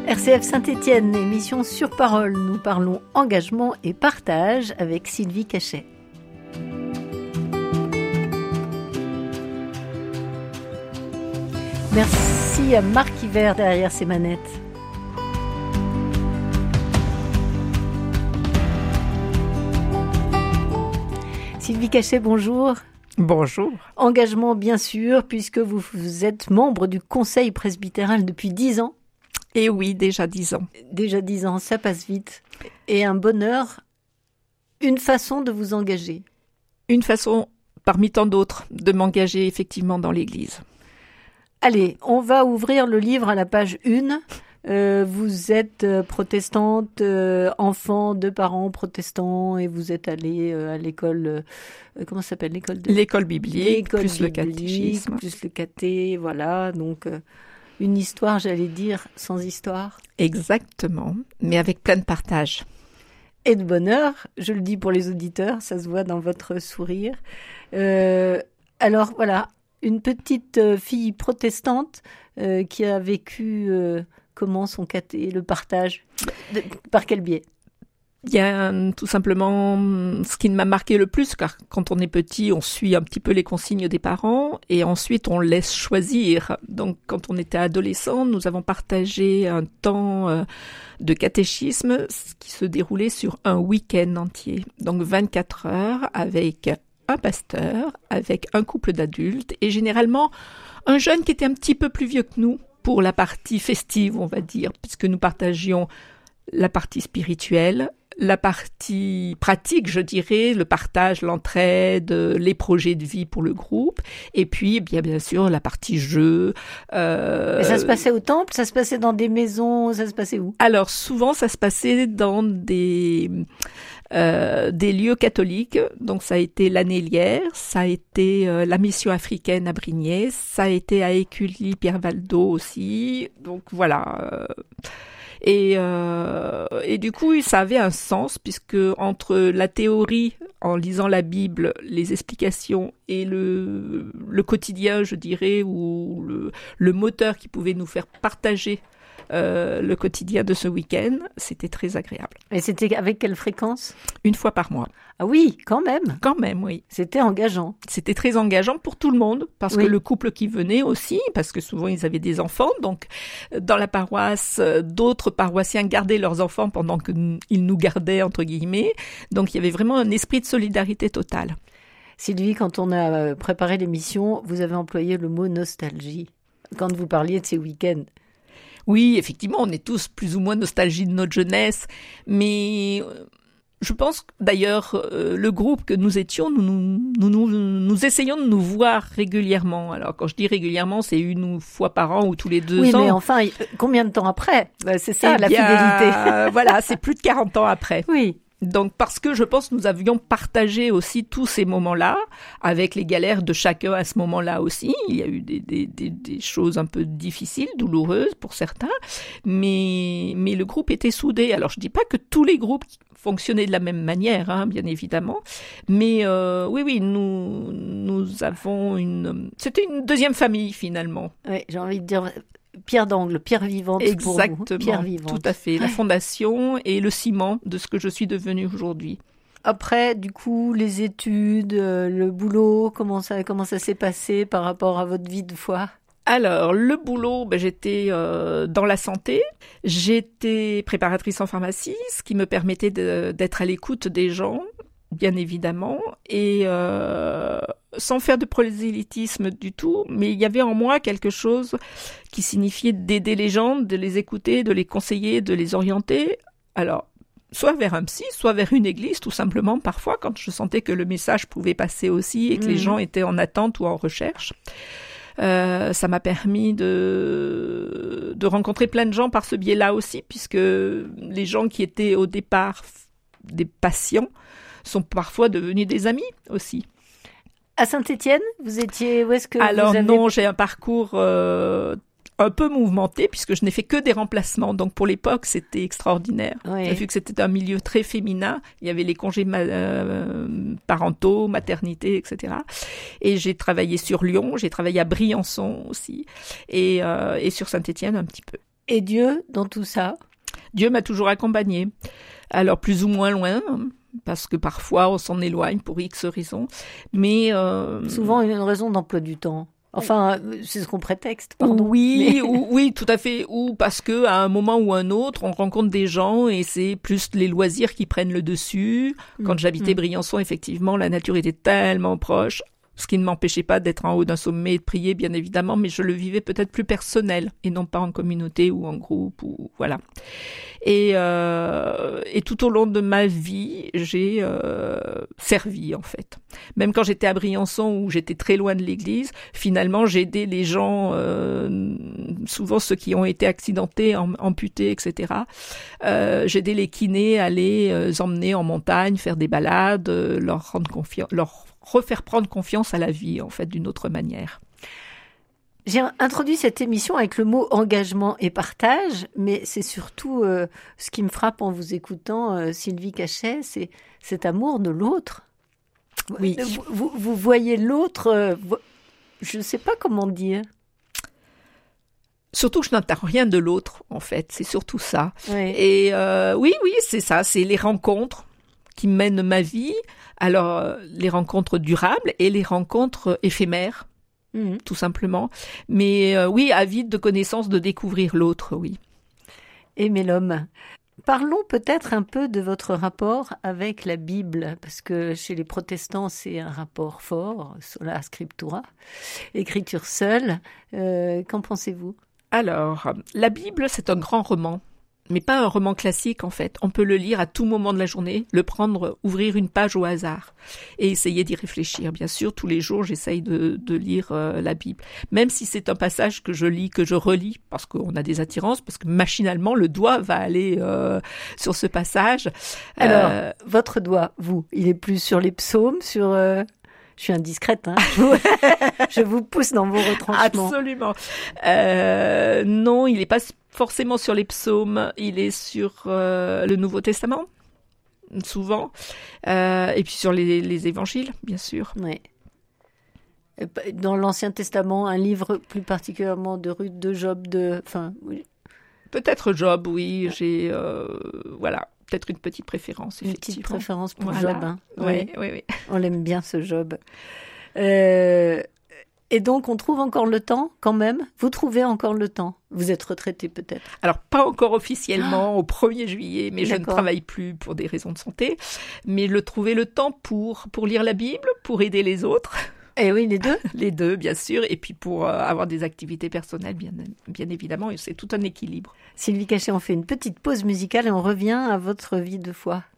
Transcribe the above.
RCF Saint-Étienne, émission sur parole. Nous parlons engagement et partage avec Sylvie Cachet. Merci à Marc Hiver derrière ses manettes. Sylvie Cachet, bonjour. Bonjour. Engagement, bien sûr, puisque vous êtes membre du Conseil presbytéral depuis 10 ans. Et oui, déjà 10 ans. Déjà 10 ans, ça passe vite. Et un bonheur, une façon de vous engager. Une façon, parmi tant d'autres, de m'engager effectivement dans l'Église. Allez, on va ouvrir le livre à la page 1. Vous êtes protestante, enfant de parents protestants, et vous êtes allée à l'école, comment ça s'appelle l'école L'école biblique, plus le catéchisme. Plus le caté, voilà, donc une histoire, j'allais dire, sans histoire. Exactement, mais avec plein de partage. Et de bonheur, je le dis pour les auditeurs, ça se voit dans votre sourire. Alors voilà, une petite fille protestante qui a vécu... comment son caté, le partage, par quel biais? Il y a tout simplement ce qui m'a marqué le plus, car quand on est petit, on suit un petit peu les consignes des parents et ensuite on laisse choisir. Donc quand on était adolescent, nous avons partagé un temps de catéchisme qui se déroulait sur un week-end entier. Donc 24 heures avec un pasteur, avec un couple d'adultes et généralement un jeune qui était un petit peu plus vieux que nous, pour la partie festive, on va dire, puisque nous partagions la partie spirituelle, la partie pratique, je dirais, le partage, l'entraide, les projets de vie pour le groupe, et puis bien sûr la partie jeu. Et ça se passait au temple, ça se passait dans des maisons, ça se passait où? Alors souvent ça se passait dans des lieux catholiques, donc ça a été l'Annélière, ça a été la mission africaine à Brignais, ça a été à Écully, Pierre Valdo aussi, donc voilà. Et du coup, ça avait un sens, puisque entre la théorie, en lisant la Bible, les explications et le quotidien, je dirais, ou le moteur qui pouvait nous faire partager le quotidien de ce week-end, c'était très agréable. Et c'était avec quelle fréquence? Une fois par mois. Ah oui, quand même. Quand même, oui. C'était engageant. C'était très engageant pour tout le monde, parce oui. que le couple qui venait aussi, parce que souvent ils avaient des enfants, donc dans la paroisse, d'autres paroissiens gardaient leurs enfants pendant qu'ils nous gardaient, entre guillemets. Donc il y avait vraiment un esprit de solidarité totale. Sylvie, quand on a préparé l'émission, vous avez employé le mot nostalgie, quand vous parliez de ces week-ends. Oui, effectivement, on est tous plus ou moins nostalgiques de notre jeunesse, mais je pense d'ailleurs, le groupe que nous étions, nous essayons de nous voir régulièrement. Alors quand je dis régulièrement, c'est une fois par an ou tous les 2 ans. Oui, mais enfin, combien de temps après? C'est ça, la fidélité. Voilà, c'est plus de 40 ans après. Oui. Donc parce que je pense que nous avions partagé aussi tous ces moments-là, avec les galères de chacun à ce moment-là aussi. Il y a eu des choses un peu difficiles, douloureuses pour certains, mais le groupe était soudé. Alors je dis pas que tous les groupes fonctionnaient de la même manière, hein, bien évidemment, mais oui, nous avons c'était une deuxième famille finalement. Oui, j'ai envie de dire... Pierre d'angle, pierre vivante. Exactement, pour vous. Pierre vivante. Tout à fait. La fondation et le ciment de ce que je suis devenue aujourd'hui. Après, du coup, les études, le boulot, comment ça s'est passé par rapport à votre vie de foi? Alors, le boulot, j'étais dans la santé. J'étais préparatrice en pharmacie, ce qui me permettait d'être à l'écoute des gens, bien évidemment, et sans faire de prosélytisme du tout, mais il y avait en moi quelque chose qui signifiait d'aider les gens, de les écouter, de les conseiller, de les orienter. Alors, soit vers un psy, soit vers une église, tout simplement, parfois, quand je sentais que le message pouvait passer aussi et que les gens étaient en attente ou en recherche. Ça m'a permis de rencontrer plein de gens par ce biais-là aussi, puisque les gens qui étaient au départ des patients sont parfois devenus des amis aussi. À Saint-Étienne, vous étiez... Où est-ce que Alors vous avez... non, j'ai un parcours un peu mouvementé puisque je n'ai fait que des remplacements. Donc pour l'époque, c'était extraordinaire. Oui. Vu que c'était un milieu très féminin, il y avait les congés parentaux, maternité, etc. Et j'ai travaillé sur Lyon, j'ai travaillé à Briançon aussi et sur Saint-Étienne un petit peu. Et Dieu dans tout ça? Dieu m'a toujours accompagnée. Alors plus ou moins loin, parce que parfois on s'en éloigne pour X raisons, mais souvent une raison d'emploi du temps. Enfin, c'est ce qu'on prétexte, pardon. Oui, oui, tout à fait. Ou parce que à un moment ou un autre, on rencontre des gens et c'est plus les loisirs qui prennent le dessus. Quand j'habitais Briançon, effectivement, la nature était tellement proche. Ce qui ne m'empêchait pas d'être en haut d'un sommet et de prier, bien évidemment, mais je le vivais peut-être plus personnel et non pas en communauté ou en groupe ou voilà. Et tout au long de ma vie, j'ai servi en fait. Même quand j'étais à Briançon où j'étais très loin de l'église, finalement j'ai aidé les gens, souvent ceux qui ont été accidentés, amputés, etc. J'ai aidé les kinés à les emmener en montagne, faire des balades, leur rendre confiance, leur refaire prendre confiance à la vie, en fait, d'une autre manière. J'ai introduit cette émission avec le mot engagement et partage, mais c'est surtout ce qui me frappe en vous écoutant, Sylvie Cachet, c'est cet amour de l'autre. Oui. Vous voyez l'autre, je ne sais pas comment dire. Surtout que je n'attends rien de l'autre, en fait, c'est surtout ça. Oui. Et oui, c'est ça, c'est les rencontres qui mènent ma vie. Alors, les rencontres durables et les rencontres éphémères, tout simplement. Mais oui, avide de connaissances, de découvrir l'autre, oui. Aimer l'homme. Parlons peut-être un peu de votre rapport avec la Bible, parce que chez les protestants, c'est un rapport fort, sola scriptura, écriture seule. Qu'en pensez-vous ? Alors, la Bible, c'est un grand roman. Mais pas un roman classique en fait. On peut le lire à tout moment de la journée, le prendre, ouvrir une page au hasard et essayer d'y réfléchir. Bien sûr, tous les jours, j'essaye de lire la Bible. Même si c'est un passage que je lis, que je relis, parce qu'on a des attirances, parce que machinalement, le doigt va aller sur ce passage. Alors, votre doigt, vous, il est plus sur les psaumes, sur... Je suis indiscrète, hein. Je vous pousse dans vos retranchements. Absolument. Non, il n'est pas forcément sur les psaumes, il est sur le Nouveau Testament, souvent, et puis sur les évangiles, bien sûr. Oui. Dans l'Ancien Testament, un livre plus particulièrement de Ruth, de Job, oui. Peut-être Job, oui, j'ai... voilà. Peut-être une petite préférence, effectivement. Une petite préférence pour voilà. Job. Hein. Oui. On l'aime bien, ce Job. Et donc, on trouve encore le temps, quand même. Vous trouvez encore le temps. Vous êtes retraité, peut-être. Alors, pas encore officiellement, au 1er juillet, mais je ne travaille plus pour des raisons de santé. Mais trouver le temps pour lire la Bible, pour aider les autres. Eh oui, les deux. Les deux, bien sûr. Et puis pour avoir des activités personnelles, bien évidemment. Et c'est tout un équilibre. Sylvie Cachet, on fait une petite pause musicale et on revient à votre vie de foi.